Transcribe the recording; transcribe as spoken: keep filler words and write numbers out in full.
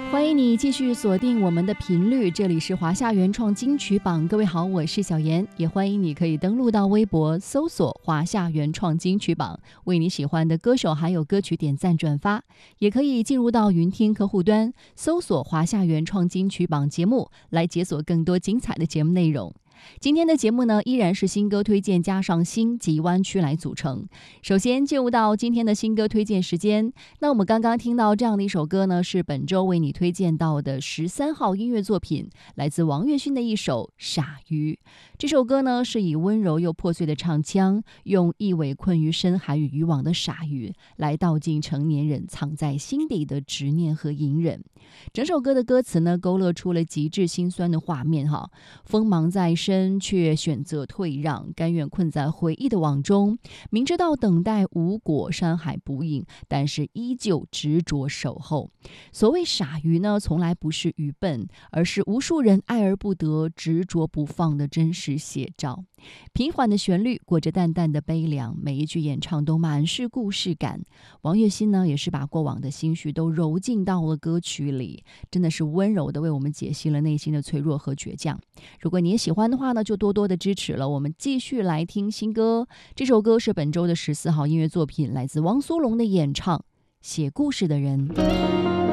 欢迎你继续锁定我们的频率，这里是华夏原创金曲榜。各位好，我是小妍，也欢迎你可以登录到微博搜索华夏原创金曲榜，为你喜欢的歌手还有歌曲点赞转发，也可以进入到云听客户端搜索华夏原创金曲榜节目，来解锁更多精彩的节目内容。今天的节目呢，依然是新歌推荐加上星及湾区来组成。首先进入到今天的新歌推荐时间，那我们刚刚听到这样的一首歌呢，是本周为你推荐到的十三号音乐作品，来自王栎鑫的一首《傻鱼》。这首歌呢，是以温柔又破碎的唱腔，用一尾困于深海与渔网的傻鱼，来道尽成年人藏在心底的执念和隐忍。整首歌的歌词呢，勾勒出了极致心酸的画面哈，锋芒在身，却选择退让，甘愿困在回忆的网中，明知道等待无果，山海不应，但是依旧执着守候。所谓傻鱼呢，从来不是愚笨，而是无数人爱而不得，执着不放的真实写照。平缓的旋律裹着淡淡的悲凉，每一句演唱都满是故事感。王栎鑫呢，也是把过往的心绪都揉进到了歌曲里，真的是温柔的为我们解析了内心的脆弱和倔强。如果你也喜欢的话呢，就多多的支持了。我们继续来听新歌，这首歌是本周的十四号音乐作品，来自汪苏泷的演唱《写故事的人》。